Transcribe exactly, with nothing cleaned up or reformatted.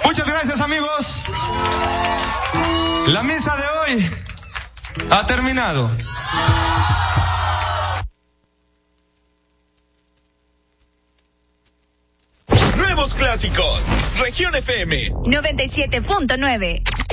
Muchas gracias, amigos. La misa de hoy ha terminado. Nuevos clásicos. Región F M noventa y siete punto nueve.